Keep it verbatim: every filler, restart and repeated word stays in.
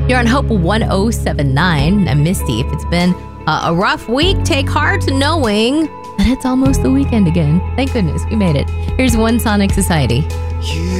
You're on Hope one oh seven point nine. I'm Misty. If it's been uh, a rough week, take heart knowing that it's almost the weekend again. Thank goodness we made it. Here's One Sonic Society. You